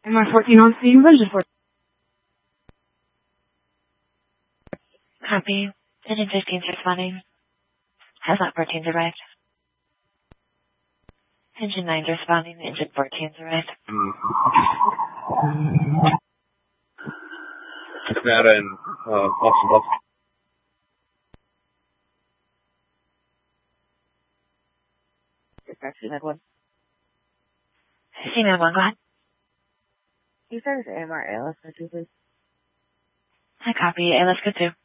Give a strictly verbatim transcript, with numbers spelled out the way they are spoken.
M R fourteen on scene, Vision fourteen. Copy. Engine fifteen's responding. Hazmat fourteen's arrived. Engine nine's responding. Engine fourteen's arrived. Canada and uh, Austin Bluff. Dispatch, that one. C nine one, go ahead. Can you service A M R A L S go to, please? I copy. A L S go to.